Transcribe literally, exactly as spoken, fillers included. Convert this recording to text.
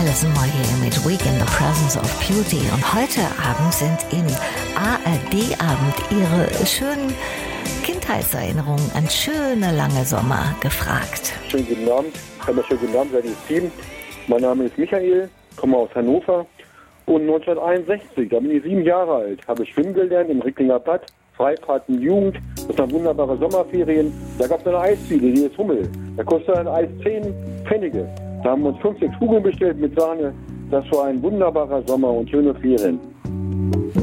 Alison Moyet mit Week in the Presence of Beauty. Und heute Abend sind im A R D-Abend Ihre schönen Kindheitserinnerungen an schöne lange Sommer gefragt. Schönen guten Abend, hallo, schönen guten Abend, seid Team. Mein Name ist Michael, komme aus Hannover und neunzehnhunderteinundsechzig, da bin ich sieben Jahre alt, habe schwimmen gelernt im Ricklinger Bad, Freifahrten Jugend, das waren wunderbare Sommerferien. Da gab es eine Eisdiele, die ist Hummel, da kostete ein Eis zehn Pfennige. Da haben wir uns fünf, sechs Kugeln bestellt mit Sahne. Das war ein wunderbarer Sommer und schöne Ferien.